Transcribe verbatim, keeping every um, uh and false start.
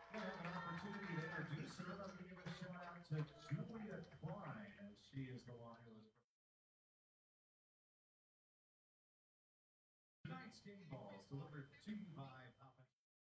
We'll have an opportunity to introduce her. Let me give a shout out to Julia Klein, as she is the one who is. Tonight's game ball is delivered to you by